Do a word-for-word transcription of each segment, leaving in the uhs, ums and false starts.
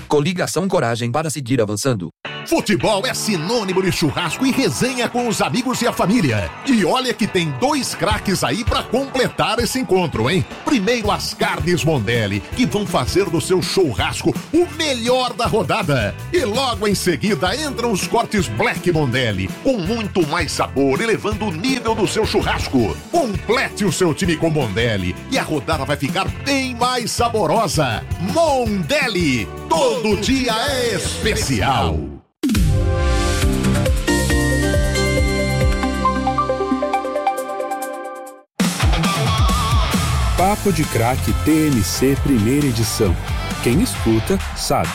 Coligação Coragem para seguir avançando. Futebol é sinônimo de churrasco e resenha com os amigos e a família. E olha que tem dois craques aí pra completar esse encontro, hein? Primeiro as carnes Mondelli, que vão fazer do seu churrasco o melhor da rodada. E logo em seguida entram os cortes Black Mondelli, com muito mais sabor, elevando o nível do seu churrasco. Complete o seu time com Mondelli e a rodada vai ficar bem mais saborosa. Mondelli, todo dia é especial. Papo de Craque T M C primeira edição. Quem escuta, sabe.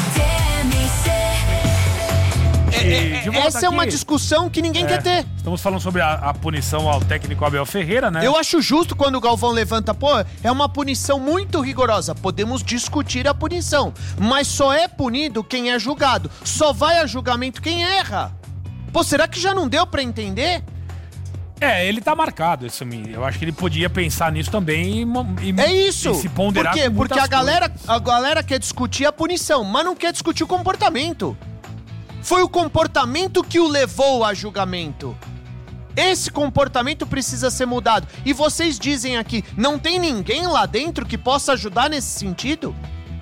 É, é, essa aqui é uma discussão que ninguém é, quer ter. Estamos falando sobre a, a punição ao técnico Abel Ferreira, né? Eu acho justo quando o Galvão levanta, pô, é uma punição muito rigorosa. Podemos discutir a punição, mas só é punido quem é julgado. Só vai a julgamento quem erra. Pô, será que já não deu pra entender? É, ele tá marcado, isso, eu acho que ele podia pensar nisso também e, e, é isso. e se ponderar. Por quê? Porque a galera, a galera quer discutir a punição, mas não quer discutir o comportamento. Foi o comportamento que o levou a julgamento. Esse comportamento precisa ser mudado. E vocês dizem aqui, não tem ninguém lá dentro que possa ajudar nesse sentido?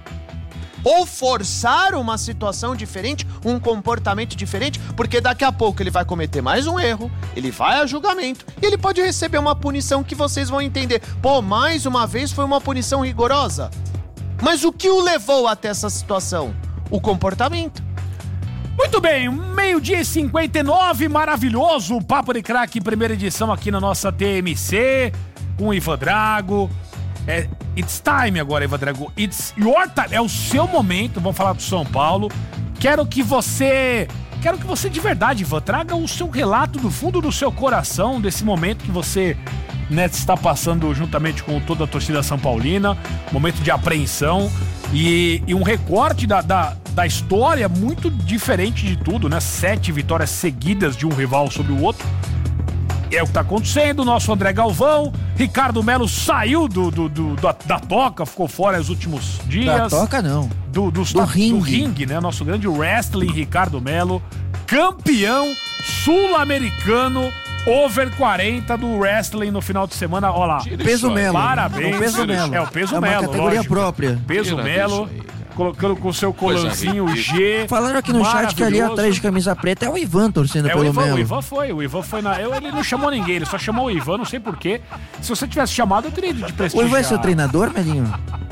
Ou forçar uma situação diferente, um comportamento diferente, porque daqui a pouco ele vai cometer mais um erro, ele vai a julgamento, e ele pode receber uma punição que vocês vão entender. Pô, mais uma vez foi uma punição rigorosa. Mas o que o levou até essa situação? O comportamento. Muito bem, meio-dia e cinquenta e nove, maravilhoso, o Papo de Craque, primeira edição aqui na nossa T M C, com o Ivan Drago. É, it's time agora, Ivan Drago. It's your time. É o seu momento. Vamos falar do São Paulo. Quero que você... Quero que você de verdade, Ivan, traga o seu relato do fundo do seu coração desse momento que você, né, está passando juntamente com toda a torcida São Paulina. Momento de apreensão e, e um recorte da, da, da história muito diferente de tudo, né? Sete vitórias seguidas de um rival sobre o outro. É o que tá acontecendo, nosso André Galvão, Ricardo Melo saiu do, do, do, da, da toca, ficou fora nos últimos dias. Da toca não, do, do, do, da, ringue. do ringue, né, nosso grande wrestling Ricardo Melo, campeão sul-americano, over quarenta do wrestling no final de semana, olha lá. Peso Melo. Parabéns. É o Peso Melo. É o Peso é Melo, uma categoria lógico. própria. Peso Tira Melo. Colocando com o seu colancinho G. Falaram aqui no chat que ali atrás de camisa preta é o Ivan torcendo é pelo o Ivan, Melo. o Ivan foi, o Ivan foi na... Eu, ele não chamou ninguém, ele só chamou o Ivan, não sei porquê. Se você tivesse chamado, eu teria de prestigiar. O Ivan é seu treinador, Melinho?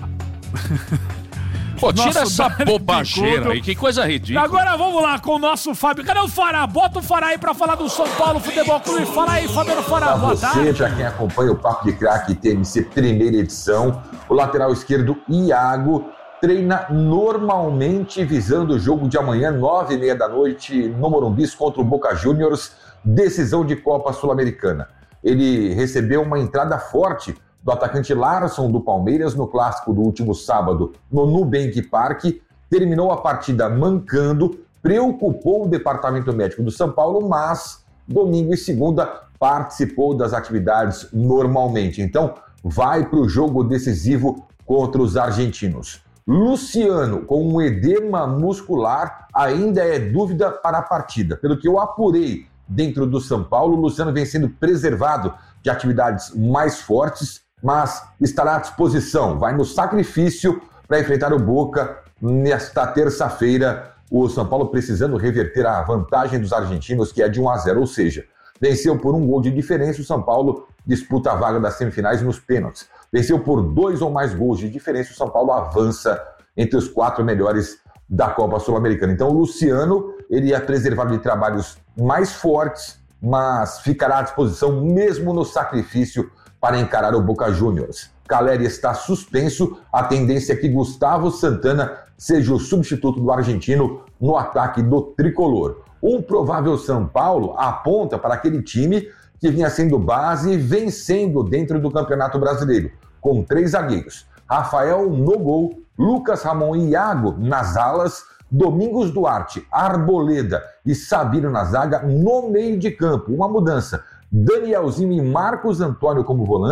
Pô, tira essa bobageira aí, que coisa ridícula. Agora vamos lá com o nosso Fábio. Cadê o Fará? Bota o Fará aí pra falar do São Paulo Futebol Clube. Fala aí, Fabiano Fará. Pra Boa você, tarde. já quem acompanha o Papo de Craque T M C primeira edição, o lateral esquerdo Iago treina normalmente visando o jogo de amanhã, nove e meia da noite, no Morumbi contra o Boca Juniors, decisão de Copa Sul-Americana. Ele recebeu uma entrada forte do atacante Larson do Palmeiras no clássico do último sábado no Nubank Park, terminou a partida mancando, preocupou o departamento médico do São Paulo, mas domingo e segunda participou das atividades normalmente. Então vai para o jogo decisivo contra os argentinos. Luciano, com um edema muscular, ainda é dúvida para a partida. Pelo que eu apurei dentro do São Paulo, o Luciano vem sendo preservado de atividades mais fortes, mas estará à disposição. Vai no sacrifício para enfrentar o Boca nesta terça-feira. O São Paulo precisando reverter a vantagem dos argentinos, que é de um a zero, ou seja, venceu por um gol de diferença, o São Paulo disputa a vaga das semifinais nos pênaltis. Venceu por dois ou mais gols de diferença, o São Paulo avança entre os quatro melhores da Copa Sul-Americana. Então o Luciano, ele é preservado de trabalhos mais fortes, mas ficará à disposição mesmo no sacrifício para encarar o Boca Juniors. Caleri está suspenso, a tendência é que Gustavo Santana seja o substituto do argentino no ataque do tricolor. Um provável São Paulo aponta para aquele time que vinha sendo base e vencendo dentro do Campeonato Brasileiro, com três zagueiros. Rafael no gol, Lucas Ramon e Iago nas alas, Domingos Duarte, Arboleda e Sabino na zaga no meio de campo. Uma mudança, Danielzinho e Marcos Antônio como volantes,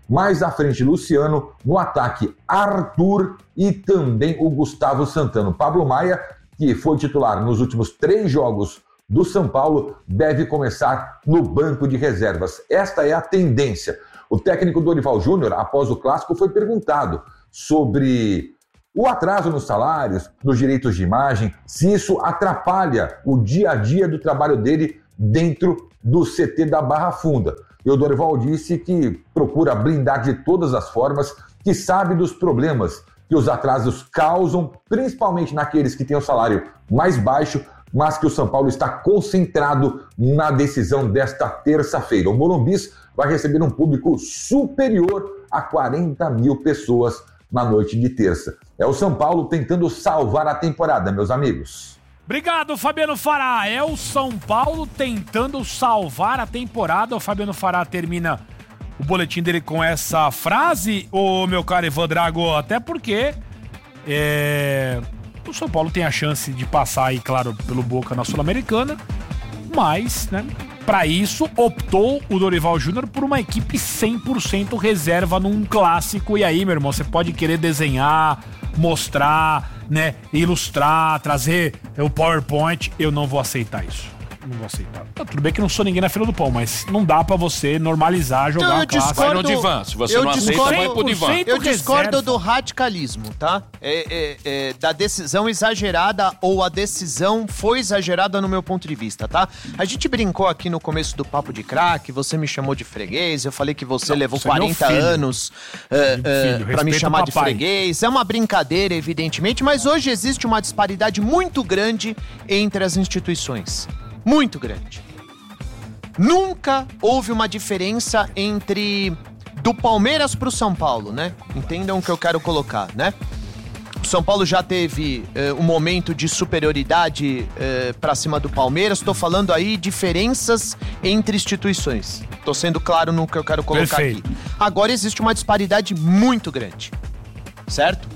Mais à frente, Luciano. No ataque, Arthur e também o Gustavo Santana. Pablo Maia, que foi titular nos últimos três jogos do São Paulo, deve começar no banco de reservas. Esta é a tendência. O técnico Dorival Júnior, após o clássico, foi perguntado sobre o atraso nos salários, nos direitos de imagem, se isso atrapalha o dia a dia do trabalho dele dentro do C T da Barra Funda. E o Dorival disse que procura blindar de todas as formas, que sabe dos problemas que os atrasos causam, principalmente naqueles que têm o salário mais baixo, mas que o São Paulo está concentrado na decisão desta terça-feira. O Morumbis vai receber um público superior a quarenta mil pessoas na noite de terça. É o São Paulo tentando salvar a temporada, meus amigos. Obrigado, Fabiano Fará. É o São Paulo tentando salvar a temporada. O Fabiano Fará termina o boletim dele com essa frase, ô meu caro Ivan Drago, até porque é, o São Paulo tem a chance de passar aí, claro, pelo Boca na Sul-Americana, mas, né, para isso optou o Dorival Júnior por uma equipe cem por cento reserva num clássico. E aí, meu irmão, você pode querer desenhar, mostrar, né, ilustrar, trazer o PowerPoint. Eu não vou aceitar isso. Não vou aceitar. Tá, tudo bem que não sou ninguém na fila do pão, mas não dá pra você normalizar, jogar não, uma classe. Vai no divã. Se você eu não discordo, aceita, vai pro divã. Eu discordo do radicalismo, tá? É, é, é, da decisão exagerada, ou a decisão foi exagerada no meu ponto de vista, tá? A gente brincou aqui no começo do Papo de Craque, você me chamou de freguês, eu falei que você não, levou você quarenta é anos uh, uh, pra me chamar de freguês. É uma brincadeira, evidentemente, mas hoje existe uma disparidade muito grande entre as instituições. Muito grande. Nunca houve uma diferença entre do Palmeiras pro São Paulo, né? Entendam o que eu quero colocar, né? O São Paulo já teve uh, um momento de superioridade uh, pra cima do Palmeiras. Tô falando aí diferenças entre instituições. Tô sendo claro no que eu quero colocar Perfeito. aqui. Agora existe uma disparidade muito grande, certo?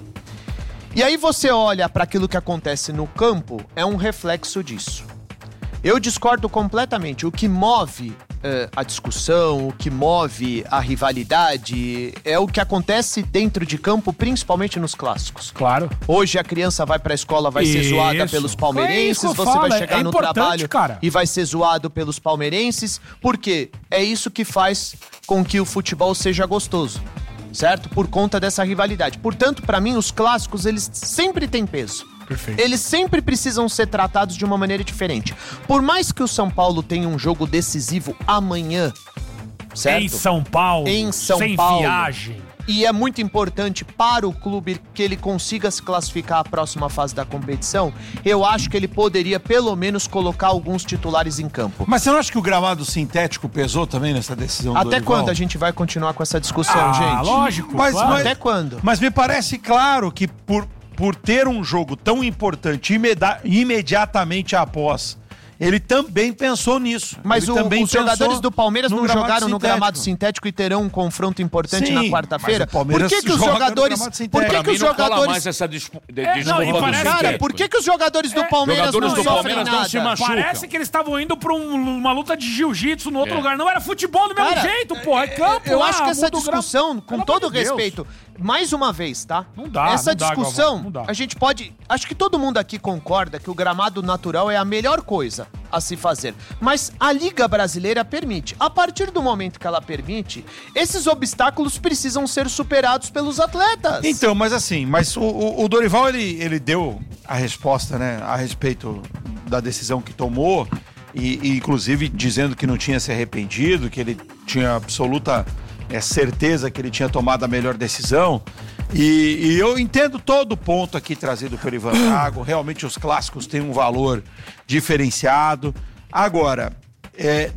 E aí você olha para aquilo que acontece no campo, é um reflexo disso. Eu discordo completamente. O que move uh, a discussão, o que move a rivalidade é o que acontece dentro de campo, principalmente nos clássicos. Claro. Hoje a criança vai pra escola, vai Isso. ser zoada pelos palmeirenses, é você falo, vai chegar é no trabalho cara. e vai ser zoado pelos palmeirenses. Por quê? É isso que faz com que o futebol seja gostoso, certo? Por conta dessa rivalidade. Portanto, pra mim, os clássicos, eles sempre têm peso. Perfeito. Eles sempre precisam ser tratados de uma maneira diferente. Por mais que o São Paulo tenha um jogo decisivo amanhã, certo? Em São Paulo, em São sem Paulo, viagem. E é muito importante para o clube que ele consiga se classificar à próxima fase da competição, eu acho que ele poderia pelo menos colocar alguns titulares em campo. Mas você não acha que o gramado sintético pesou também nessa decisão do Até Dorival? quando a gente vai continuar com essa discussão, ah, gente? lógico. Mas, claro. mas, Até quando? Mas me parece claro que por... por ter um jogo tão importante imedi- imediatamente após, ele também pensou nisso. Mas ele o, também os jogadores do Palmeiras não jogaram no gramado sintético. sintético e terão um confronto importante Sim, na quarta-feira? mas o Palmeiras Por que que os joga no jogadores... gramado sintético. Por que Pra que mim os não cola jogadores... mais essa dispu- de- É, desculpa não, e do parece- Cara, sintético. por que que os jogadores do Palmeiras Jogadores não do sofrem Palmeiras não se nada? machucam. Parece que eles estavam indo pra um- uma luta de jiu-jitsu no outro É. lugar. Não era futebol do mesmo Cara, jeito, porra. É campo. Eu lá, acho que essa muda o gra- discussão, com Pelo todo amor de Deus. respeito, mais uma vez, tá? Não dá, Essa não dá, discussão, Galvão, não dá. a gente pode... Acho que todo mundo aqui concorda que o gramado natural é a melhor coisa a se fazer. Mas a Liga Brasileira permite. A partir do momento que ela permite, esses obstáculos precisam ser superados pelos atletas. Então, mas assim, mas o, o, o Dorival, ele, ele deu a resposta, né, a respeito da decisão que tomou, e, e inclusive dizendo que não tinha se arrependido, que ele tinha absoluta é, certeza que ele tinha tomado a melhor decisão. E, e eu entendo todo o ponto aqui trazido pelo Ivan Drago. Realmente os clássicos têm um valor diferenciado. Agora, é,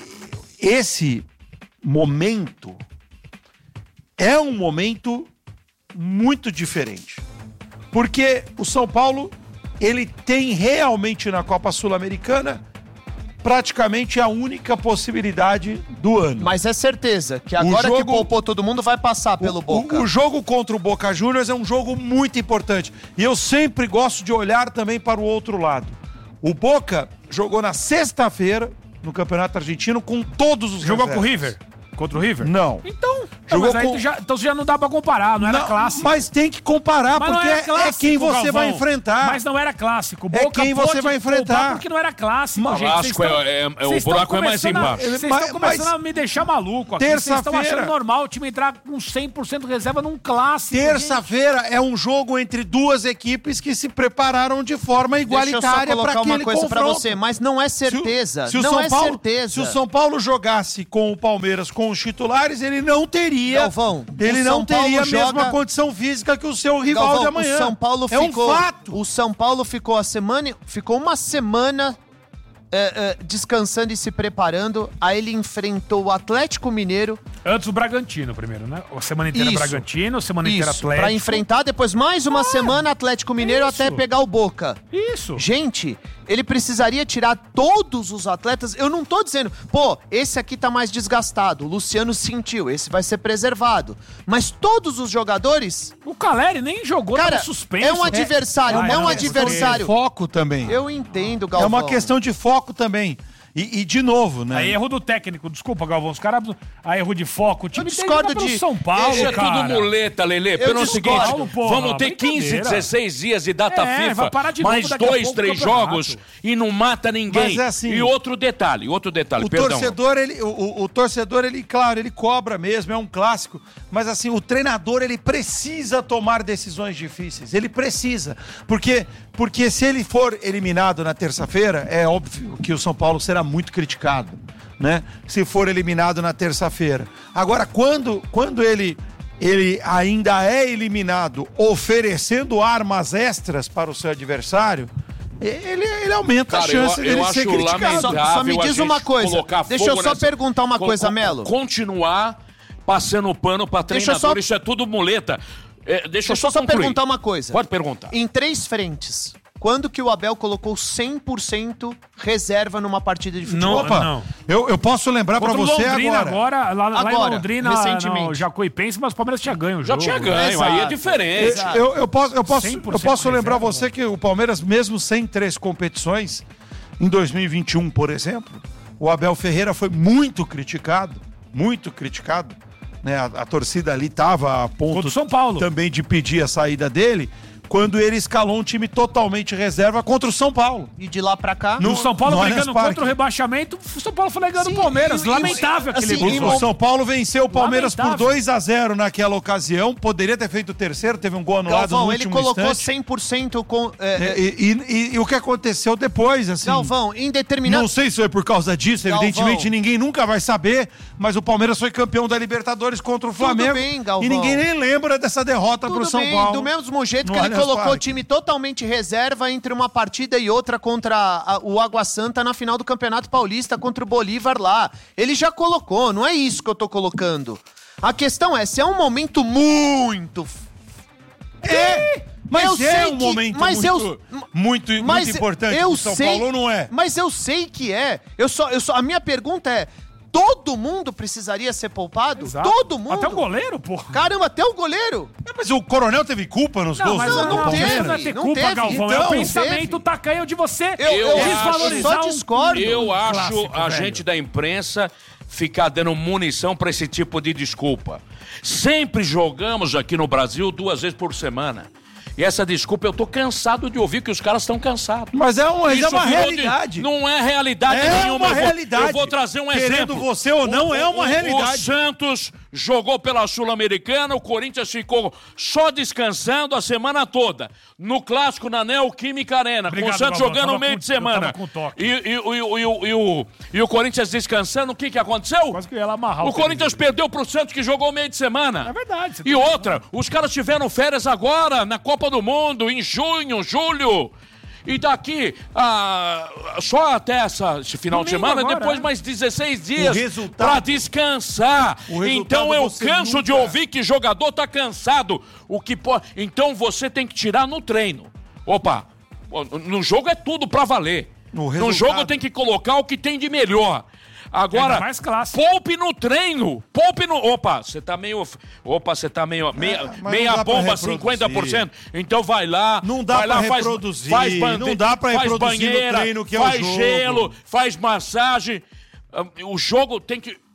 esse momento é um momento muito diferente. Porque o São Paulo, ele tem realmente na Copa Sul-Americana praticamente a única possibilidade do ano. Mas é certeza que agora jogo, que poupou todo mundo vai passar pelo o, Boca. O, o jogo contra o Boca Juniors é um jogo muito importante. E eu sempre gosto de olhar também para o outro lado. O Boca jogou na sexta-feira no Campeonato Argentino com todos os Jogou reservas. com o River? Contra o River? Não. Então... Jogou mas aí com... já, então já não dá pra comparar, não era Não, clássico. Mas tem que comparar, Mas porque não era é, clássico, é quem você Galvão. vai enfrentar. Mas não era clássico. É Boca quem você pôde vai poupar enfrentar. Porque não era clássico, Mas gente. clássico Vocês tão- é- é- é- o vocês tão buraco é mais começando a- embaixo. Vocês Mas- estão começando mas- a me deixar maluco aqui. Vocês estão Terça-feira- achando normal o time entrar com cem por cento reserva num clássico. Terça-feira é um jogo entre duas equipes que se prepararam de forma Deixa eu só igualitária para colocar uma aquele coisa pra confronto. você, mas não é certeza. Se o, se o não São é Paulo, certeza. Se o São Paulo jogasse com o Palmeiras com os titulares, ele não teria. Galvão, ele o não São Paulo teria a mesma joga- condição física que o seu rival Galvão, de amanhã. O São Paulo é ficou, um fato. O São Paulo ficou a semana, ficou uma semana é, é, descansando e se preparando. Aí ele enfrentou o Atlético Mineiro. Antes o Bragantino primeiro, né? A semana inteira Isso. Bragantino, semana inteira Isso, Atlético. pra enfrentar depois mais uma semana Atlético Mineiro isso. até pegar o Boca. Isso. Gente, ele precisaria tirar todos os atletas. Eu não tô dizendo, pô, esse aqui tá mais desgastado. O Luciano sentiu, esse vai ser preservado. Mas todos os jogadores. O Caleri nem jogou, Cara, tava suspenso. é um adversário, Ah, é um não, adversário. Foco também. Eu entendo, É Galvão. uma questão de foco também. E, e de novo, né? Aí erro do técnico, desculpa, Galvão. Os caras. Aí erro de foco. O time Eu discordo tem que jogar pelo de- São Paulo, Isso é cara. tudo muleta, Lelê. Pelo discordo. seguinte, Porra, vamos ter quinze, brincadeira. dezesseis dias de data É, FIFA, vai parar de novo mais daqui a dois, pouco três o campeonato. jogos e não mata ninguém. Mas é assim, e outro detalhe, outro detalhe, O perdão. torcedor, ele, o, o- o torcedor, ele, claro, ele cobra mesmo, é um clássico. Mas assim, o treinador, ele precisa tomar decisões difíceis. Ele precisa. Porque, porque se ele for eliminado na terça-feira, é óbvio que o São Paulo será muito criticado, né? Se for eliminado na terça-feira. Agora, quando, quando ele, ele ainda é eliminado oferecendo armas extras para o seu adversário, ele, ele aumenta Cara, a chance eu, dele eu ser acho criticado. lamentável Só- só me a diz gente uma coisa. colocar Deixa fogo eu só nessa- perguntar uma co- coisa, co- Melo. Continuar passando pano pra Deixa eu treinador, só- isso é tudo muleta. É, deixa, Deixa eu eu só, só concluir. perguntar uma coisa. Pode perguntar. Em três frentes, quando que o Abel colocou cem por cento reserva numa partida de futebol? Não, Opa, não. Eu, eu posso lembrar pra Contra o você Londrina agora. agora, lá, lá em Agora, Londrina, recentemente. no Jacuipense, mas o Palmeiras tinha ganho o Já jogo. tinha ganho, Exato. aí é diferente. Exato. Eu, eu posso, eu posso, cem por eu cento posso lembrar reserva. você que o Palmeiras, mesmo sem três competições, em dois mil e vinte e um, por exemplo, o Abel Ferreira foi muito criticado, muito criticado. Né? A, a torcida ali estava a ponto Contra o São Paulo. também de pedir a saída dele, quando ele escalou um time totalmente reserva contra o São Paulo. E de lá pra cá? No São Paulo no brigando Allianz Parque. contra o rebaixamento, o São Paulo foi ligando Sim, o Palmeiras. e- e- Lamentável aquele assim, gol. O São Paulo venceu o Palmeiras por Lamentável. dois a zero naquela ocasião. Poderia ter feito o terceiro, teve um gol anulado no Galvão, ele último colocou instante. cem por cento com... é, É, E, e- e- e o que aconteceu depois, assim... Galvão, em determinado... Não sei se foi por causa disso, Galvão. evidentemente ninguém nunca vai saber, mas o Palmeiras foi campeão da Libertadores contra o Flamengo. bem, Galvão. E ninguém nem lembra dessa derrota pro Tudo São bem, Paulo. do mesmo jeito no que ele Allianz colocou o Parque. time totalmente reserva entre uma partida e outra contra a- o Água Santa na final do Campeonato Paulista contra o Bolívar lá. Ele já colocou, não é isso que eu tô colocando. A questão é, se é um momento muito... É, mas Eu é sei um que- momento mas muito, eu- muito, Mas muito importante eu pro São sei, Paulo, ou não é? Mas eu sei que é. Eu só, eu só, a minha pergunta é, todo mundo precisaria ser poupado? Exato. Todo mundo? Até o goleiro, porra. Caramba, até o goleiro? É, mas o Coronel teve culpa nos gols mas do, não, do não Palmeiras? teve. Não é ter não culpa, teve. Galvão. Então, é o não pensamento tacanho de você Eu, eu, Eu desvalorizar só um- discordo. Eu acho clássico, a velho. gente da imprensa ficar dando munição pra esse tipo de desculpa. Sempre jogamos aqui no Brasil duas vezes por semana. E essa desculpa eu tô cansado de ouvir que os caras estão cansados. Mas é, um, mas é Isso uma virou de- realidade. Não é realidade É nenhuma. uma Eu vou- realidade. Eu vou trazer um Querendo exemplo. você ou não, O- é uma o- realidade. O Santos jogou pela Sul-Americana, o Corinthians ficou só descansando a semana toda. No clássico na Neoquímica Arena, Obrigado, com o Santos Galvão. jogando Tava no meio com- de semana. eu tava com toque. E, e, e, e, e, o- e, o, e o Corinthians descansando, o que, que aconteceu? Quase que eu ia lá amarrar O o Corinthians Corinthians. perdeu pro Santos que jogou meio de semana. É verdade, você E tá outra, os caras tiveram férias agora na Copa do Mundo, em junho, julho. E daqui, ah, só até essa, esse final de Domingo semana, agora, depois é. mais dezesseis dias resultado- pra descansar. O resultado Então eu você canso nunca- de ouvir que jogador tá cansado. O que pode... Então você tem que tirar no treino. Opa, no jogo é tudo pra valer. No No, resultado. jogo tem que colocar o que tem de melhor. Agora, Ainda mais clássico. poupe no treino. Poupe no... Opa, você tá meio... Opa, você tá meio... Meia, mas não meia dá pra bomba, reproduzir. cinquenta por cento. Então vai lá... Não dá vai pra lá, faz- reproduzir, Faz, bande- não dá pra faz reproduzir no banheira, treino que é o faz jogo. gelo, faz massagem. Ah, O jogo tem que...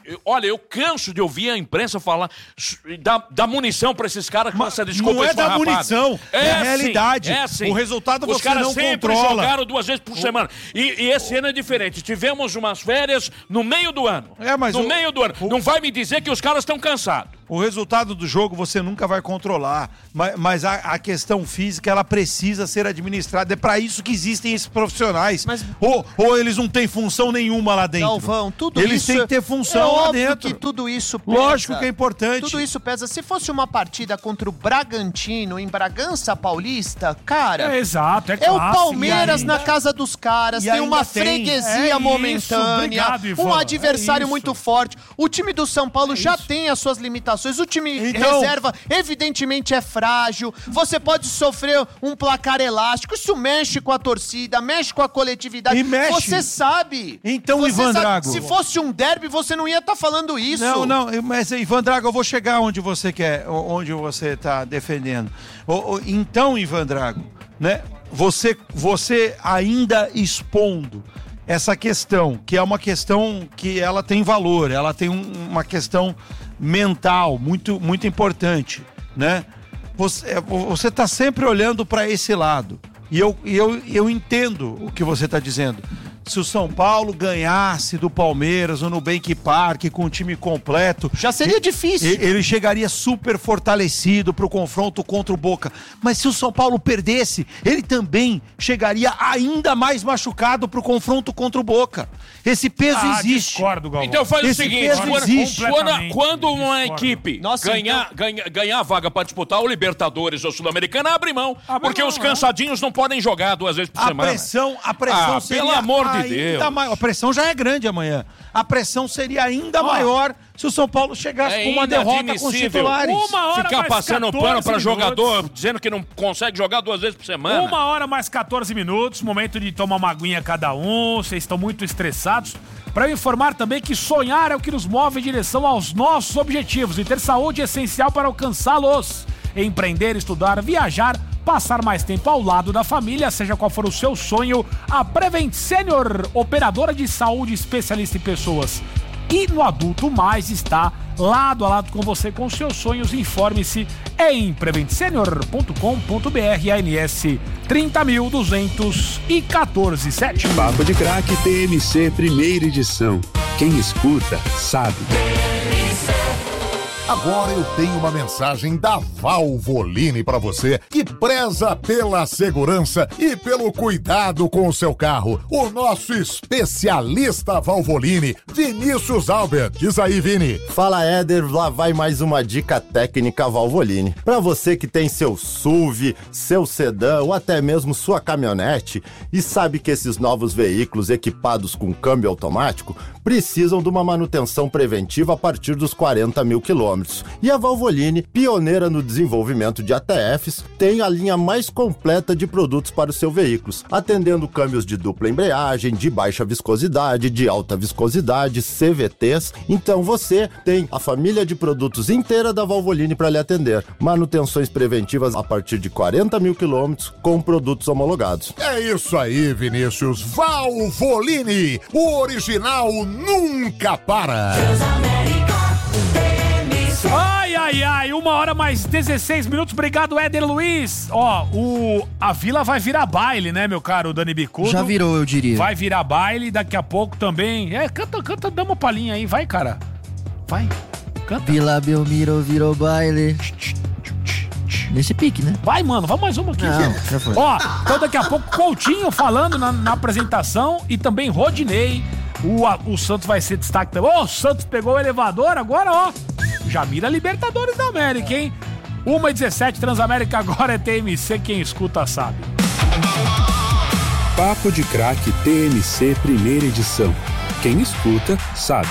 olha, eu canso de ouvir a imprensa falar da, da munição pra esses caras com essa desculpa não é da esfarrapada. munição, é a sim, realidade. É sim. O resultado Os você caras não sempre controla. jogaram duas vezes por semana. E, e esse ano é diferente. Tivemos umas férias no meio do ano. É, mas no o- meio do ano. o- Não vai me dizer que os caras estão cansados. O resultado do jogo você nunca vai controlar, mas, mas a, a questão física ela precisa ser administrada. É para isso que existem esses profissionais. Mas- Ou, ou eles não têm função nenhuma lá dentro. Galvão, tudo eles isso... têm que ter função é lá óbvio dentro. que tudo isso pesa. Lógico que é importante. Tudo isso pesa. Se fosse uma partida contra o Bragantino, em Bragança Paulista, cara... É, exato, é É o clássico. Palmeiras E ainda- na casa dos caras, e tem uma ainda tem- freguesia É isso, momentânea, obrigado, Ivan, um adversário é isso. muito forte. O time do São Paulo já tem as suas limitações. O time Então- reserva, evidentemente, é frágil. Você pode sofrer um placar elástico. Isso mexe com a torcida, mexe com a coletividade. E mexe. Você sabe. Então, Você Ivan sabe. Drago- Se fosse um derby, você não ia estar falando isso. Não, não, mas Ivan Drago, eu vou chegar onde você quer, onde você está defendendo. O- o- Então, Ivan Drago, né? Você, você ainda expondo essa questão, que é uma questão que ela tem valor, ela tem um- uma questão mental muito, muito importante, né? Você você está sempre olhando para esse lado. E eu, e eu, eu entendo o que você está dizendo. Se o São Paulo ganhasse do Palmeiras no Nubank Park com o time completo, Já seria difícil. e- ele chegaria super fortalecido para o confronto contra o Boca. Mas se o São Paulo perdesse, ele também chegaria ainda mais machucado para o confronto contra o Boca. Esse peso Ah, existe. discordo, Galvão. Então faz o Esse seguinte, peso quando, existe. quando, quando uma Discordo. equipe Nossa, ganhar, ganhar, ganhar a vaga para disputar o Libertadores ou Sul-Americana, abre mão, Abre porque mão, os é. cansadinhos não podem jogar duas vezes por A semana. pressão, a pressão Ah, seria pelo amor de ainda Deus. maior. A pressão já é grande amanhã. A pressão seria ainda maior se o São Paulo chegasse É com uma derrota com os inadmissível. titulares. Uma hora Ficar mais passando catorze pano para minutos. jogador, dizendo que não consegue jogar duas vezes por semana. Uma hora mais catorze minutos, momento de tomar uma aguinha cada um, vocês estão muito estressados. Para eu informar também que sonhar é o que nos move em direção aos nossos objetivos e ter saúde é essencial para alcançá-los. Empreender, estudar, viajar, passar mais tempo ao lado da família, seja qual for o seu sonho, a Prevent Senior, operadora de saúde especialista em pessoas e no adulto mais, está lado a lado com você com seus sonhos. Informe-se em prevent senior ponto com ponto b r, A N S trinta mil duzentos e quatorze sete. Papo de Craque T M C primeira edição. Quem escuta, sabe. Agora eu tenho uma mensagem da Valvoline para você que preza pela segurança e pelo cuidado com o seu carro. O nosso especialista Valvoline, Vinícius Albert. Diz aí, Vini. Fala, Éder, lá vai mais uma dica técnica Valvoline. Para você que tem seu S U V, seu sedã ou até mesmo sua caminhonete e sabe que esses novos veículos equipados com câmbio automático precisam de uma manutenção preventiva a partir dos quarenta mil quilômetros. E a Valvoline, pioneira no desenvolvimento de A T Fs, tem a linha mais completa de produtos para os seus veículos, atendendo câmbios de dupla embreagem, de baixa viscosidade, de alta viscosidade, C V Ts. Então você tem a família de produtos inteira da Valvoline para lhe atender. Manutenções preventivas a partir de quarenta mil quilômetros com produtos homologados. É isso aí, Vinícius. Valvoline, o original nunca para. Ai, ai, ai, uma hora mais dezesseis minutos. Obrigado, Éder Luiz. Ó, o, a Vila vai virar baile, né, meu caro Dani Bicudo? Já virou, eu diria. Vai virar baile, daqui a pouco também. É, canta, canta, dá uma palhinha aí, vai, cara. Vai, canta. Vila Belmiro virou baile. Nesse pique, né? Vai, mano, vamos mais uma aqui. Não, já foi. Ó, então daqui a pouco Coutinho falando na, na apresentação e também Rodinei. O, a- o Santos vai ser destaque também. Ô, o Santos pegou o elevador, agora, ó. Já mira Libertadores da América, hein? uma e dezessete, Transamérica agora é T M C, quem escuta sabe. Papo de Craque T M C primeira edição. Quem escuta, sabe.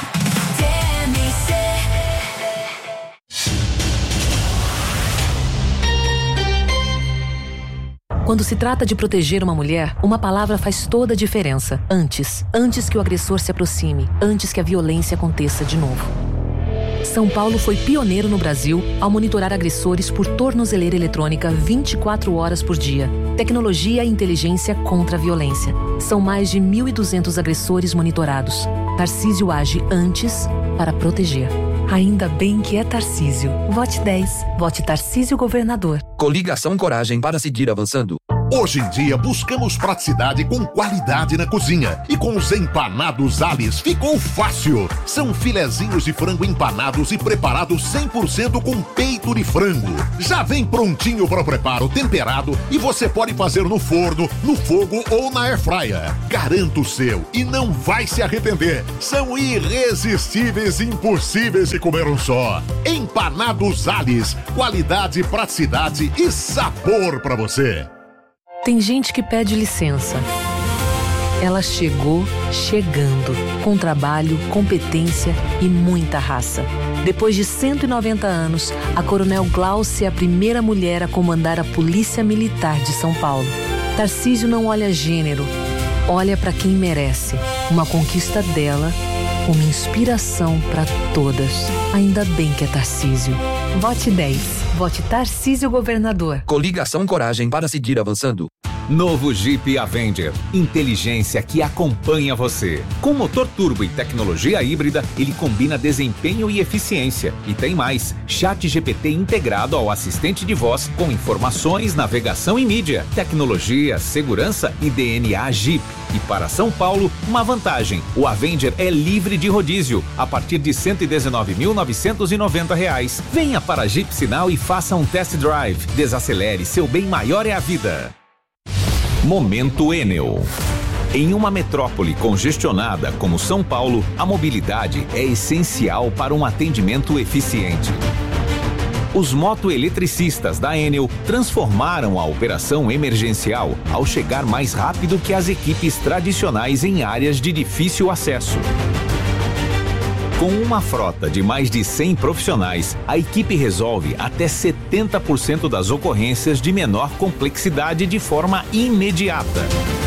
Quando se trata de proteger uma mulher, uma palavra faz toda a diferença. Antes. Antes que o agressor se aproxime. Antes que a violência aconteça de novo. São Paulo foi pioneiro no Brasil ao monitorar agressores por tornozeleira eletrônica vinte e quatro horas por dia. Tecnologia e inteligência contra a violência. São mais de mil e duzentos agressores monitorados. Tarcísio age antes, para proteger. Ainda bem que é Tarcísio. Vote dez. Vote Tarcísio Governador. Coligação Coragem para seguir avançando. Hoje em dia, buscamos praticidade com qualidade na cozinha. E com os empanados Alice ficou fácil. São filezinhos de frango empanados e preparados cem por cento com peito de frango. Já vem prontinho para o preparo, temperado, e você pode fazer no forno, no fogo ou na airfryer. Garanta o seu e não vai se arrepender. São irresistíveis e impossíveis de comer um só. Empanados Alice. Qualidade, praticidade e sabor para você. Tem gente que pede licença. Ela chegou chegando, com trabalho, competência e muita raça. Depois de cento e noventa anos, a Coronel Glaucia é a primeira mulher a comandar a Polícia Militar de São Paulo. Tarcísio não olha gênero, olha para quem merece. Uma conquista dela, uma inspiração para todas. Ainda bem que é Tarcísio. Vote dez. Vote Tarcísio Governador. Coligação Coragem para seguir avançando. Novo Jeep Avenger. Inteligência que acompanha você. Com motor turbo e tecnologia híbrida, ele combina desempenho e eficiência. E tem mais, Chat G P T integrado ao assistente de voz com informações, navegação e mídia. Tecnologia, segurança e D N A Jeep. E para São Paulo, uma vantagem. O Avenger é livre de rodízio, a partir de cento e dezenove mil novecentos e noventa reais. Venha para a Jeep Sinal e faça um test drive. Desacelere, seu bem maior é a vida. Momento Enel. Em uma metrópole congestionada como São Paulo, a mobilidade é essencial para um atendimento eficiente. Os motoeletricistas da Enel transformaram a operação emergencial ao chegar mais rápido que as equipes tradicionais em áreas de difícil acesso. Com uma frota de mais de cem profissionais, a equipe resolve até setenta por cento das ocorrências de menor complexidade de forma imediata.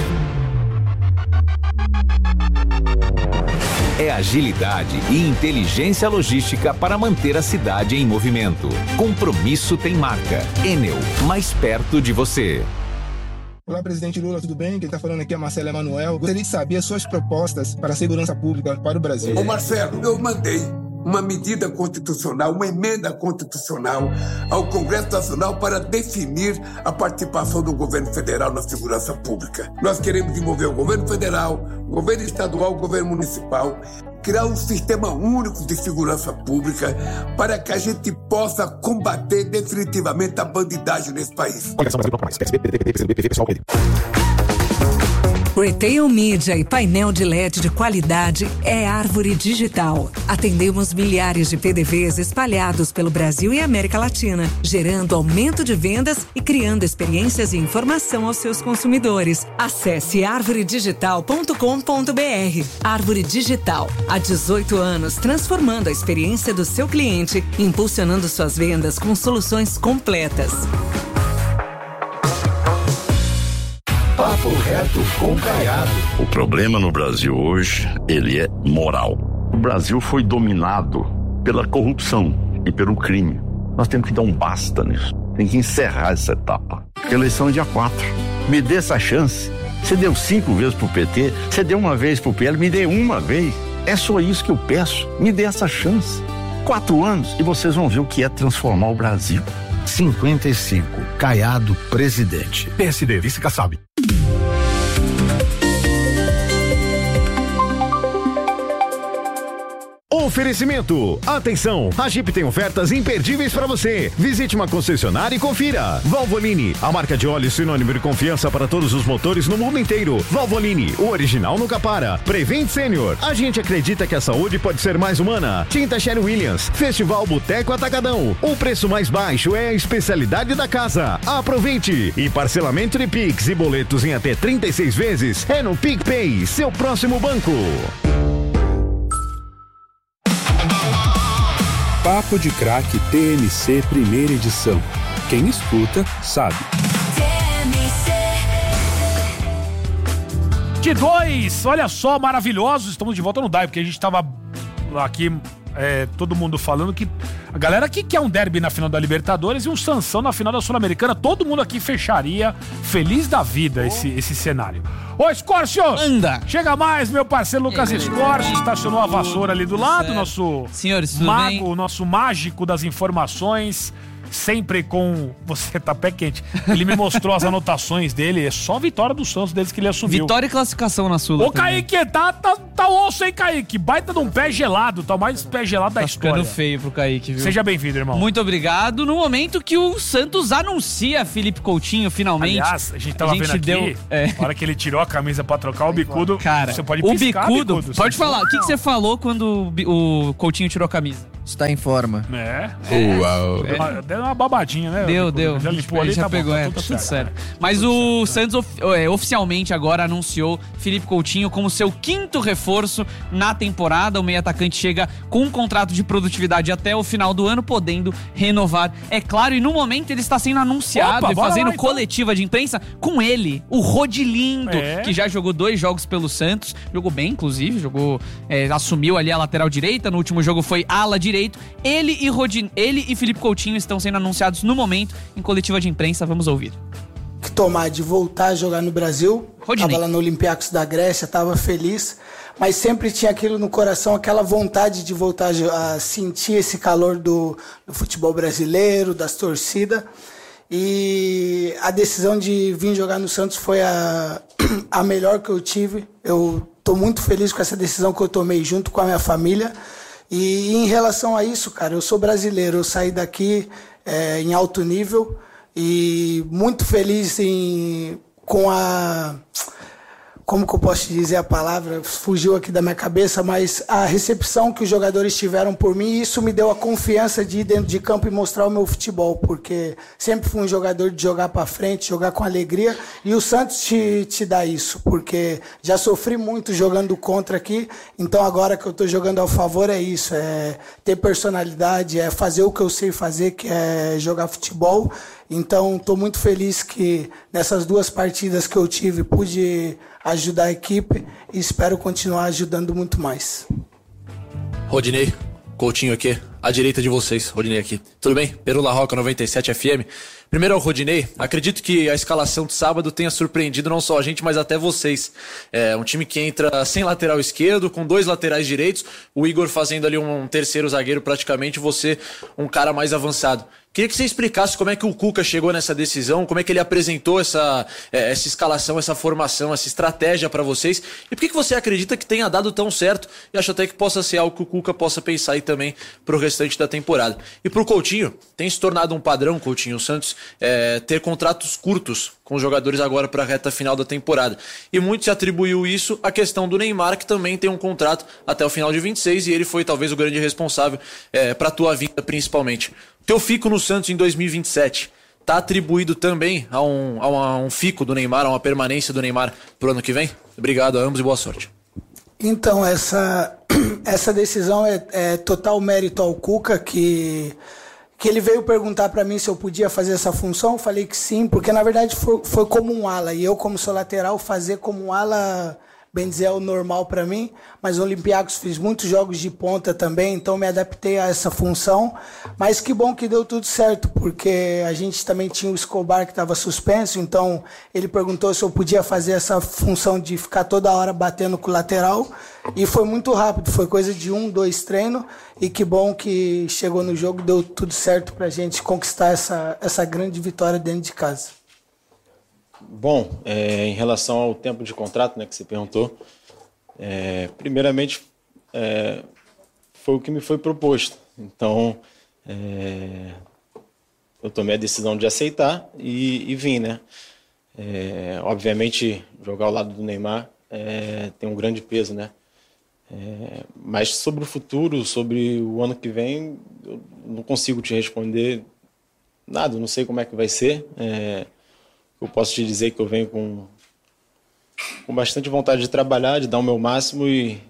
É agilidade e inteligência logística para manter a cidade em movimento. Compromisso tem marca. Enel, mais perto de você. Olá, presidente Lula, tudo bem? Quem está falando aqui é Marcelo Emanuel. Gostaria de saber as suas propostas para a segurança pública para o Brasil. Ô Marcelo, eu mandei uma medida constitucional, uma emenda constitucional ao Congresso Nacional para definir a participação do governo federal na segurança pública. Nós queremos envolver o governo federal, o governo estadual, o governo municipal, criar um sistema único de segurança pública para que a gente possa combater definitivamente a bandidagem nesse país. Retail Media e painel de L E D de qualidade é Árvore Digital. Atendemos milhares de P D Vs espalhados pelo Brasil e América Latina, gerando aumento de vendas e criando experiências e informação aos seus consumidores. Acesse árvore digital ponto com ponto b r. Árvore Digital, há dezoito anos transformando a experiência do seu cliente, impulsionando suas vendas com soluções completas. Papo reto com Caiado. O problema no Brasil hoje, ele é moral. O Brasil foi dominado pela corrupção e pelo crime. Nós temos que dar um basta nisso. Tem que encerrar essa etapa. Eleição é dia quatro. Me dê essa chance. Você deu cinco vezes pro P T, você deu uma vez pro P L, me dê uma vez. É só isso que eu peço. Me dê essa chance. Quatro anos e vocês vão ver o que é transformar o Brasil. cinquenta e cinco. Caiado, presidente. P S D, vice Kassab. Oferecimento. Atenção, a Jeep tem ofertas imperdíveis para você. Visite uma concessionária e confira. Valvoline, a marca de óleo sinônimo de confiança para todos os motores no mundo inteiro. Valvoline, o original nunca para. Prevent Senior, a gente acredita que a saúde pode ser mais humana. Tinta Sherry Williams, Festival Boteco Atacadão. O preço mais baixo é a especialidade da casa. Aproveite. E parcelamento de Pix e boletos em até trinta e seis vezes é no PicPay, seu próximo banco. Papo de Craque T M C primeira edição. Quem escuta, sabe. De dois, olha só, maravilhosos. Estamos de volta no Dive, porque a gente tava aqui, é, todo mundo falando que A galera que quer um derby na final da Libertadores e um Sansão na final da Sul-Americana, todo mundo aqui fecharia feliz da vida esse, esse cenário. Ô, Escórcio! Anda! Chega mais, meu parceiro Lucas Escórcio, estacionou a vassoura ali do lado, nosso Senhores, tudo mago, bem? o nosso mágico das informações, sempre com... Você tá pé quente. Ele me mostrou as anotações dele, é só vitória do Santos desde que ele assumiu. Vitória e classificação na Sula. Ô, Kaique, tá, tá, tá osso, hein, Kaique? Baita de um pé gelado, tá o mais pé gelado da Tá história. ficando feio pro Kaique, viu? Seja bem-vindo, irmão. Muito obrigado. No momento que o Santos anuncia Felipe Coutinho, finalmente. Aliás, a gente tava vendo aqui, deu, é. na hora que ele tirou a camisa pra trocar o bicudo, Cara, você pode o piscar, bicudo, bicudo pode você- falar. O que, que você falou quando o Bi- o Coutinho tirou a camisa? Está em forma. É. Uau. Deu uma, deu uma babadinha, né? Deu, bicudo? deu. Já limpou ali, já tá pegou, bom, tá é, tudo tá tudo certo. certo. Mas o Santos of- é, oficialmente agora anunciou Felipe Coutinho como seu quinto reforço na temporada. O meio atacante chega com um contrato de produtividade até o final do ano, podendo renovar, é claro. E no momento ele está sendo anunciado Opa, e bora fazendo lá, então. coletiva de imprensa com ele, o Rodilindo, É. que já jogou dois jogos pelo Santos. Jogou bem, inclusive. Jogou, é, assumiu ali a lateral direita. No último jogo foi ala direito. Ele e, Rodin, ele e Felipe Coutinho estão sendo anunciados no momento em coletiva de imprensa. Vamos ouvir. que tomar de voltar a jogar no Brasil. Rodinei. Tava lá no Olympiacos da Grécia, tava feliz, mas sempre tinha aquilo no coração, aquela vontade de voltar a, jo- a sentir esse calor do, do futebol brasileiro, das torcidas. E a decisão de vir jogar no Santos foi a, a melhor que eu tive. Eu tô muito feliz com essa decisão que eu tomei junto com a minha família. E em relação a isso, cara, eu sou brasileiro, eu saí daqui é, em alto nível e muito feliz em, com a... Como que eu posso te dizer a palavra? Fugiu aqui da minha cabeça, mas a recepção que os jogadores tiveram por mim, isso me deu a confiança de ir dentro de campo e mostrar o meu futebol, porque sempre fui um jogador de jogar para frente, jogar com alegria, e o Santos te, te dá isso, porque já sofri muito jogando contra aqui, então agora que eu tô jogando ao favor é isso, é ter personalidade, é fazer o que eu sei fazer, que é jogar futebol. Então, estou muito feliz que nessas duas partidas que eu tive, pude ajudar a equipe e espero continuar ajudando muito mais. Rodinei, Coutinho aqui, à direita de vocês, Rodinei aqui. Tudo bem? Peru La Roca noventa e sete F M. Primeiro ao Rodinei, acredito que a escalação de sábado tenha surpreendido não só a gente, mas até vocês. É um time que entra sem lateral esquerdo, com dois laterais direitos, o Igor fazendo ali um terceiro zagueiro praticamente, você um cara mais avançado. Queria que você explicasse como é que o Cuca chegou nessa decisão, como é que ele apresentou essa, essa escalação, essa formação, essa estratégia para vocês, e por que que você acredita que tenha dado tão certo, e acho até que possa ser algo que o Cuca possa pensar aí também pro restante da temporada. E pro Coutinho, tem se tornado um padrão, Coutinho, o Santos, é, ter contratos curtos com os jogadores agora para a reta final da temporada. E muito se atribuiu isso à questão do Neymar, que também tem um contrato até o final de vinte e seis, e ele foi talvez o grande responsável é, para a tua vinda principalmente. Teu fico no Santos em dois mil e vinte e sete está atribuído também a um, a, um, a um fico do Neymar, a uma permanência do Neymar pro ano que vem? Obrigado a ambos e boa sorte. Então, essa, essa decisão é, é total mérito ao Cuca, que, que ele veio perguntar para mim se eu podia fazer essa função. Eu falei que sim, porque na verdade foi, foi como um ala, e eu, como sou lateral, fazer como um ala, bem dizer, é o normal para mim, mas no Olympiacos fiz muitos jogos de ponta também, então me adaptei a essa função, mas que bom que deu tudo certo, porque a gente também tinha o Escobar que estava suspenso, então ele perguntou se eu podia fazer essa função de ficar toda hora batendo com o lateral, e foi muito rápido, foi coisa de um, dois treinos, e que bom que chegou no jogo, deu tudo certo pra gente conquistar essa, essa grande vitória dentro de casa. Bom, é, em relação ao tempo de contrato, né, que você perguntou, é, primeiramente é, foi o que me foi proposto. Então, é, eu tomei a decisão de aceitar e, e vim, né? É, obviamente, jogar ao lado do Neymar é, tem um grande peso, né? É, mas sobre o futuro, sobre o ano que vem, eu não consigo te responder nada, eu não sei como é que vai ser. É, eu posso te dizer que eu venho com, com bastante vontade de trabalhar, de dar o meu máximo e,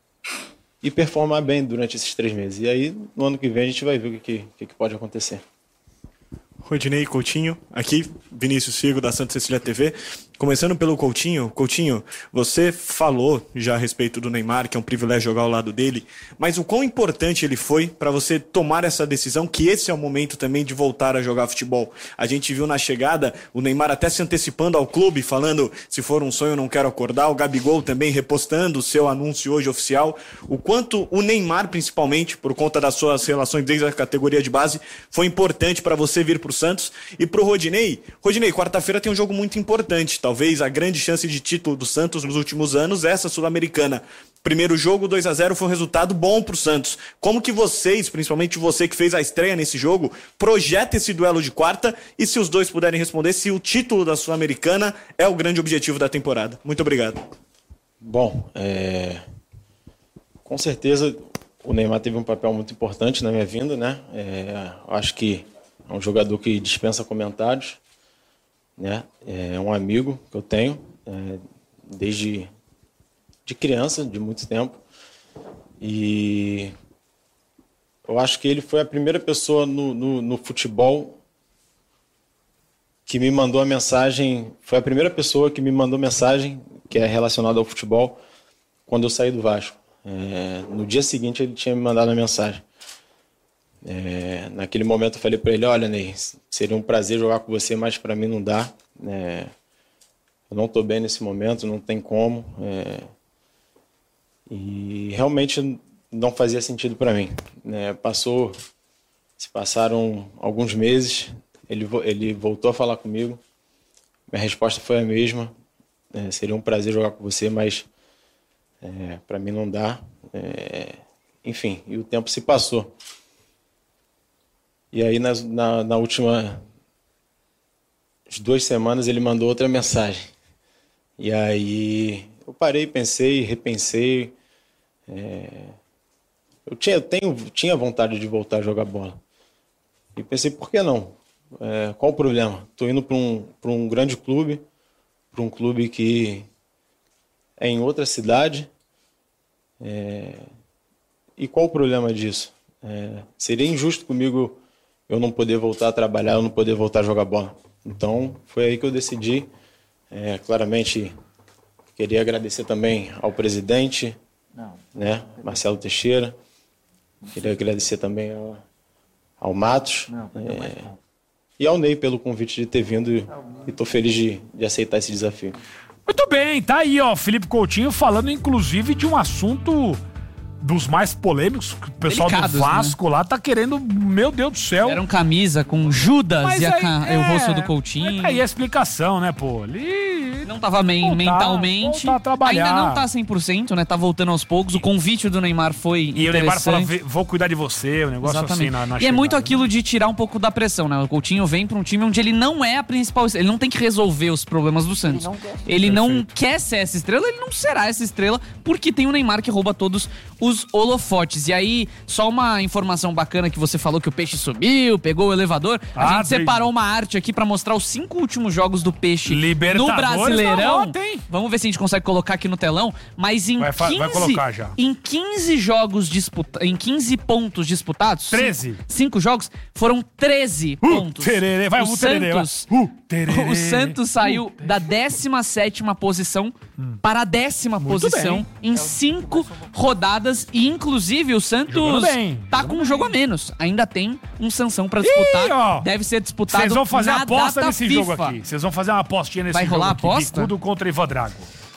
e performar bem durante esses três meses. E aí, no ano que vem, a gente vai ver o que, que, que pode acontecer. Rodinei Coutinho, aqui, Vinícius Figo, da Santa Cecília T V. Começando pelo Coutinho. Coutinho, você falou já a respeito do Neymar, que é um privilégio jogar ao lado dele, mas o quão importante ele foi para você tomar essa decisão, que esse é o momento também de voltar a jogar futebol. A gente viu na chegada o Neymar até se antecipando ao clube, falando, se for um sonho eu não quero acordar, o Gabigol também repostando o seu anúncio hoje oficial. O quanto o Neymar, principalmente, por conta das suas relações desde a categoria de base, foi importante para você vir pro Santos. E pro Rodinei, Rodinei, quarta-feira tem um jogo muito importante, talvez a grande chance de título do Santos nos últimos anos, essa sul-americana. Primeiro jogo, dois a zero, foi um resultado bom pro Santos. Como que vocês, principalmente você que fez a estreia nesse jogo, projeta esse duelo de quarta? E se os dois puderem responder, se o título da Sul-Americana é o grande objetivo da temporada. Muito obrigado. Bom, é... com certeza o Neymar teve um papel muito importante na minha vinda, né? É... Acho que é um jogador que dispensa comentários, né? É um amigo que eu tenho é... desde... de criança, de muito tempo, e eu acho que ele foi a primeira pessoa no, no, no futebol que me mandou a mensagem, foi a primeira pessoa que me mandou mensagem que é relacionada ao futebol quando eu saí do Vasco. É, no dia seguinte ele tinha me mandado a mensagem. É, naquele momento eu falei para ele, olha, Ney, seria um prazer jogar com você, mas para mim não dá. É, eu não estou bem nesse momento, não tem como. É, E realmente não fazia sentido para mim. Né? Passou, se passaram alguns meses, ele, ele voltou a falar comigo. Minha resposta foi a mesma. É, seria um prazer jogar com você, mas é, para mim não dá. É, enfim, e o tempo se passou. E aí na, na, na última as duas semanas ele mandou outra mensagem. E aí eu parei, pensei, repensei. É, eu tinha, eu tenho, tinha vontade de voltar a jogar bola. E pensei, por que não? É, qual o problema? Estou indo para um, para um grande clube, para um clube que é em outra cidade. É, e qual o problema disso? É, seria injusto comigo eu não poder voltar a trabalhar, eu não poder voltar a jogar bola. Então, foi aí que eu decidi. É, claramente, queria agradecer também ao presidente, Não. Né, Marcelo Teixeira. Queria agradecer também ao, ao Matos não, é, e ao Ney pelo convite de ter vindo, e estou feliz de, de aceitar esse desafio. Muito bem, tá aí, ó, Felipe Coutinho falando inclusive de um assunto dos mais polêmicos, que o pessoal Delicados, do Vasco, né? Lá tá querendo, meu Deus do céu. Era um camisa com Judas mas e a, aí, é, o rosto do Coutinho. Aí a explicação, né, pô? Ele não tava bem voltar, mentalmente. Voltar a trabalhar. Ainda não tá cem por cento, né? Tá voltando aos poucos. O convite do Neymar foi E o Neymar fala, vou cuidar de você, o negócio Exatamente. assim na, na E chegada, é muito né? aquilo de tirar um pouco da pressão, né? O Coutinho vem pra um time onde ele não é a principal estrela. Ele não tem que resolver os problemas do Santos. Ele não quer, ele não quer ser essa estrela, ele não será essa estrela, porque tem o Neymar que rouba todos os holofotes. E aí, só uma informação bacana que você falou que o Peixe subiu, pegou o elevador. A Ah, gente separou uma arte aqui pra mostrar os cinco últimos jogos do Peixe Libertadores no Brasileirão. na rota, hein? Vamos ver se a gente consegue colocar aqui no telão. Mas em Vai fa- vai quinze, colocar já. em quinze jogos disputados, em quinze pontos disputados, treze. Cinco, cinco jogos, foram treze pontos. tererê, vai, o o tererê, vai. Santos, Uh, tererê. o Santos saiu da décima sétima posição para a décima Muito posição bem. em cinco rodadas e inclusive o Santos Jogando bem, tá com um jogo a menos. Ainda tem um sanção pra disputar. Ih, ó. Deve ser disputado Vocês vão fazer na aposta data nesse FIFA. jogo aqui. Vocês vão fazer uma apostinha nesse Vai jogo rolar aqui. aposta? Bicudo contra Ivan Drago.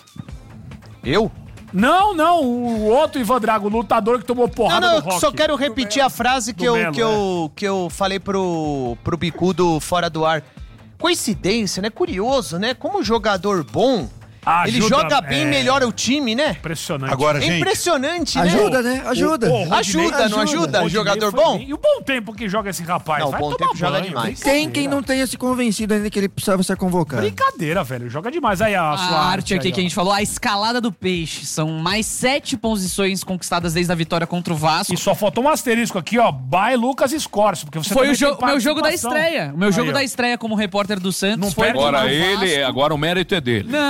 Eu? Não, não. O outro Ivan Drago, o lutador que tomou Não, porrada não, do eu Rock. só quero repetir a frase que, Do eu, Melo, que, eu, que eu falei pro, pro Bicudo fora do ar. Coincidência, né? Curioso, né? Como jogador bom, ele Ajuda, joga bem, é. melhora o time, né? Impressionante. Agora, É gente, impressionante, né? Ajuda, né? Ajuda. O- o Rodinei- Ajuda, não ajuda? Rodinei Jogador foi bom? bem. E o bom tempo que joga esse rapaz? Não, o Vai bom tomar tempo joga banho, demais. Tem quem não tenha se convencido ainda que ele precisava ser convocado. Brincadeira, velho. Joga demais. Aí a, A sua arte aqui aí, que a ó. gente falou, a escalada do Peixe. São mais sete posições conquistadas desde a vitória contra o Vasco. E só faltou um asterisco aqui, ó. By Lucas Scorcio, porque você Foi o, também jo- tem o meu jogo da participação. estreia. O meu jogo Aí, ó. da estreia como repórter do Santos Não foi perde contra Agora o ele, Vasco. agora o mérito é dele. Não, jamais.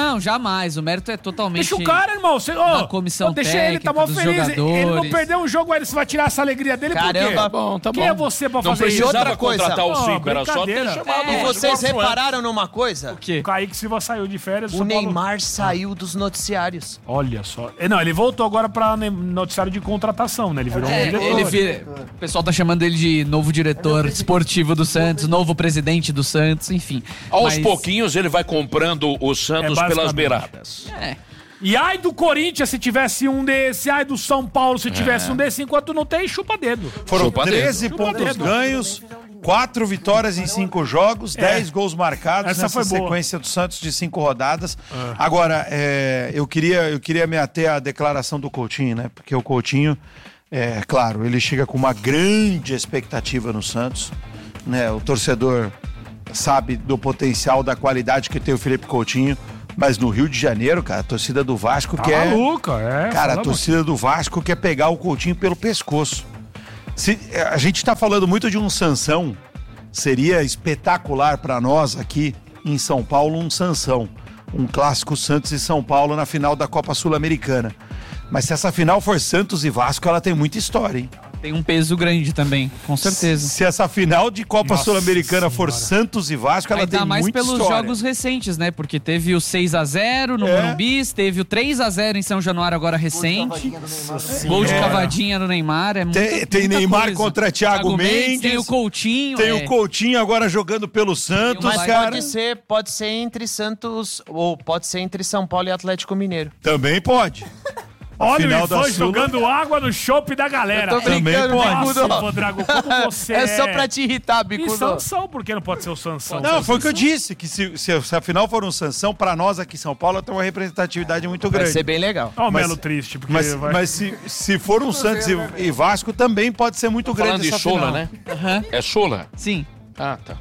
mais. O mérito é totalmente... Deixa o cara, irmão. Você, da oh, comissão oh, deixa técnica, ele, tá mó dos feliz. jogadores. Ele não perdeu um jogo, aí você vai tirar essa alegria dele por quê? Caramba, bom, tá Quem bom. é você pra Não fazer isso? precisava outra coisa. contratar os Oh, cinco, era só ter brincadeira. chamado E o vocês Jorge Suárez. repararam numa coisa? O quê? O Kaique Silva saiu de férias. O São Paulo- Neymar saiu dos noticiários. Olha só. Eh, Não, ele voltou agora pra ne- noticiário de contratação, né? Ele virou É, um diretor. ele vira, o pessoal tá chamando ele de novo diretor esportivo do Santos, novo presidente do Santos, enfim. Aos Mas- pouquinhos ele vai comprando o Santos É, pelas basicamente. beiradas. É. E ai do Corinthians se tivesse um desse, ai do São Paulo se tivesse É. um desse, enquanto não tem, chupa dedo. Foram Chupa treze dedo. pontos Chupa dedo. ganhos, quatro vitórias em cinco jogos, É. dez gols marcados Essa nessa foi boa. sequência do Santos de cinco rodadas. Agora, é, eu, queria, eu queria me ater à declaração do Coutinho, né? Porque o Coutinho, é claro, ele chega com uma grande expectativa no Santos, né? O torcedor sabe do potencial, da qualidade que tem o Felipe Coutinho. Mas no Rio de Janeiro, cara, a torcida do Vasco Tá quer... maluca, é. Cara, a fala, torcida do Vasco quer pegar o Coutinho pelo pescoço. Se, a gente tá falando muito de um Sansão. Seria espetacular para nós aqui em São Paulo um Sansão. Um clássico Santos e São Paulo na final da Copa Sul-Americana. Mas se essa final for Santos e Vasco, ela tem muita história, hein? Tem um peso grande também, com certeza. Se essa final de Copa Nossa Sul-Americana for Senhora. Santos e Vasco, ela Ainda tem mais muita pelos história. jogos recentes, né? Porque teve o seis a zero no É. Morumbi, teve o três a zero em São Januário agora recente. Gol de É. cavadinha no Neymar. É muita, Tem, tem muita Neymar coisa. contra Thiago, Mendes. Tem o Coutinho. Tem é. o Coutinho agora jogando pelo Santos, Mas cara. pode ser, pode ser entre Santos, ou pode ser entre São Paulo e Atlético Mineiro. Também pode. Olha final o da Ivan Sula- jogando água no chopp da galera. Eu tô brincando, Também pode. Bicudo. Nossa, Drago, como você É só pra te irritar, E Bicudo. Sansão, por que não pode ser o Sansão? Não, foi o que eu disse, que se, se, se a final for um Sansão, pra nós aqui em São Paulo, tem uma representatividade muito Vai grande. ser bem legal. Olha o Mas- Melo triste, porque Mas, vai... mas se, se for um Santos e, e Vasco, também pode ser muito Falando grande de essa Sula, final. né? Aham. É Sula? Sim. Ah, tá.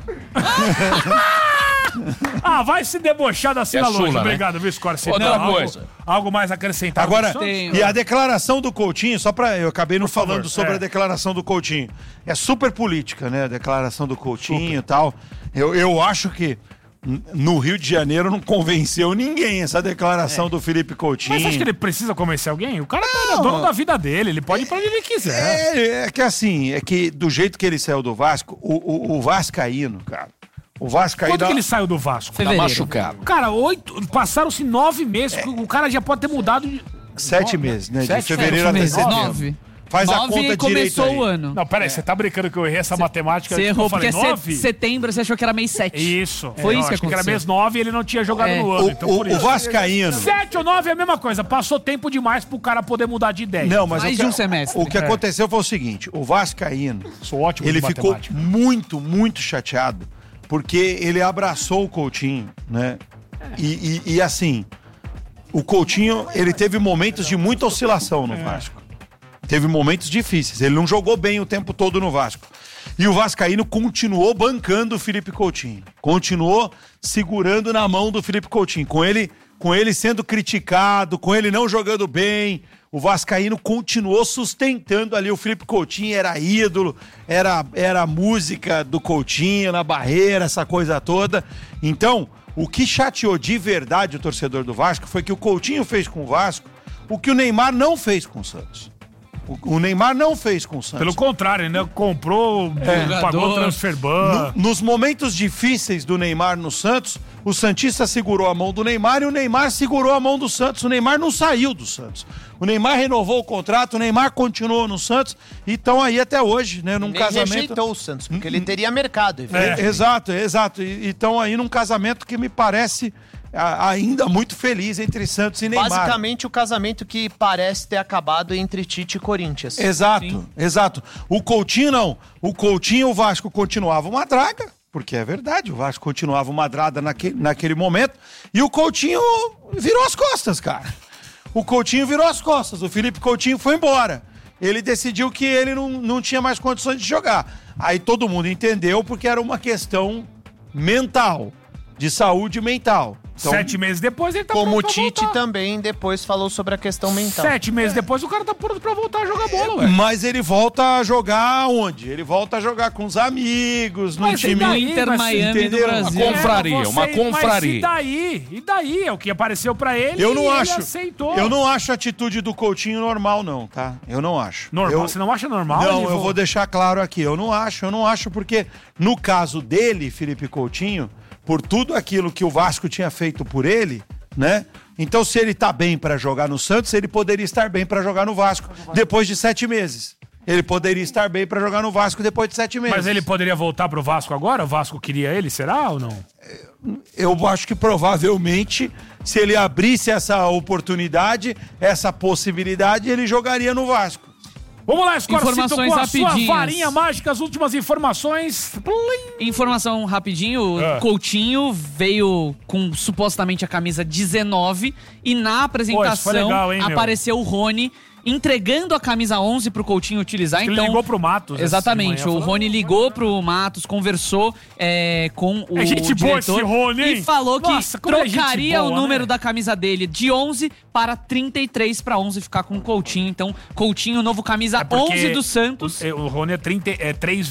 Ah, vai se debochar da Sila É longe. Sula, né? Obrigado, viu, Scorsi? Outra Não, coisa. Algo, algo mais acrescentado? Agora, do Santos? Tem- e a declaração do Coutinho, só pra. Eu acabei não favor, falando sobre é. a declaração do Coutinho. É super política, né? A declaração do Coutinho e tal. Eu, eu acho que n- no Rio de Janeiro não convenceu ninguém essa declaração do Felipe Coutinho. Mas acha que ele precisa convencer alguém? O cara tá dono da vida dele, ele pode ir pra onde ele quiser. É, é que assim, é que do jeito que ele saiu do Vasco, o, o, o Vascaíno, cara. O Vascaíno. Quando que ele saiu do Vasco? Tá machucado. Cara, oito, passaram-se nove meses, o cara já pode ter mudado de... Sete meses, né? De Sete, fevereiro sete até meses, setembro. nove. Faz a Nove conta e direito começou aí. o ano. Não, peraí, você tá brincando que eu errei essa matemática? Você eu errou, falei porque é nove? set- setembro você achou que era mês sete. Isso. Foi É, isso eu que acho que era aconteceu. mês nove e ele não tinha jogado É. no ano, O, então o- por o isso. Vascaíno. Sete ou nove é a mesma coisa, passou tempo demais pro cara poder mudar de ideia. Não, mas Mais o de que, um semestre. o que É. aconteceu foi o seguinte: o Vascaíno, Sou ótimo ele de ficou matemática. muito, muito chateado porque ele abraçou o Coutinho, né? E, e- e, assim, o Coutinho, ele teve momentos de muita oscilação no Vasco. Teve momentos difíceis. Ele não jogou bem o tempo todo no Vasco. E o Vascaíno continuou bancando o Felipe Coutinho. Continuou segurando na mão do Felipe Coutinho. Com ele, com ele sendo criticado, com ele não jogando bem, o Vascaíno continuou sustentando ali o Felipe Coutinho. Era ídolo, era, era a música do Coutinho na barreira, essa coisa toda. Então, o que chateou de verdade o torcedor do Vasco foi que o Coutinho fez com o Vasco o que o Neymar não fez com o Santos. O, o Neymar não fez com o Santos. Pelo contrário, né? Comprou, É. pagou transfer ban. No- nos momentos difíceis do Neymar no Santos, o Santista segurou a mão do Neymar e o Neymar segurou a mão do Santos. O Neymar não saiu do Santos. O Neymar renovou o contrato, o Neymar continuou no Santos e estão aí até hoje, né? Num Nem casamento. rejeitou o Santos, porque ele teria mercado. É, evidentemente. exato, exato. E estão aí num casamento que me parece a- ainda muito feliz entre Santos e Neymar. Basicamente o casamento que parece ter acabado entre Tite e Corinthians. Exato, exato. O Coutinho não. O Coutinho e o Vasco continuavam uma draga, porque é verdade, o Vasco continuava uma draga naquele, naquele momento, e o Coutinho virou as costas, cara. O Coutinho virou as costas, o Felipe Coutinho foi embora. Ele decidiu que ele não, não tinha mais condições de jogar. Aí todo mundo entendeu porque era uma questão mental, de saúde mental. Então, Sete meses depois ele tá Como o pronto pra Tite voltar. também depois falou sobre a questão mental. Sete meses depois o cara tá pronto pra voltar a jogar bola, velho. Mas ele volta a jogar onde? Ele volta a jogar com os amigos, no Mas e time daí, Inter mas- Miami do entendeu? Brasil. Uma confraria, É, uma você- confraria. Mas e daí? E daí? É o que apareceu pra ele Eu não e acho. ele aceitou. Eu não acho a atitude do Coutinho normal, não, tá? Eu não acho. Normal? Eu- Você não acha normal? Não, Edivan? eu vou deixar claro aqui. Eu não acho, eu não acho, porque no caso dele, Felipe Coutinho, por tudo aquilo que o Vasco tinha feito por ele, né? Então, se ele tá bem pra jogar no Santos, ele poderia estar bem pra jogar no Vasco depois de sete meses. Ele poderia estar bem pra jogar no Vasco depois de sete meses. Mas ele poderia voltar pro Vasco agora? O Vasco queria ele, será ou não? Eu acho que provavelmente, se ele abrisse essa oportunidade, essa possibilidade, ele jogaria no Vasco. Vamos lá, Escorcito, Informações com a sua rapidinhas. varinha mágica, as últimas informações. Plim. Informação rapidinho, É. Coutinho veio com supostamente a camisa dezenove e na apresentação legal, hein, meu? apareceu o Rony entregando a camisa onze pro Coutinho utilizar. Ele Então, ligou pro Matos. essa exatamente, manhã, o falou, Rony ligou pro Matos, conversou é, com o É gente boa diretor esse Rony, hein? e falou Nossa, que como é gente trocaria boa, o número né? da camisa dele de onze para trinta e três para onze ficar com o Coutinho. Então, Coutinho, novo camisa É porque onze do Santos. O, o Rony é, trinta, é três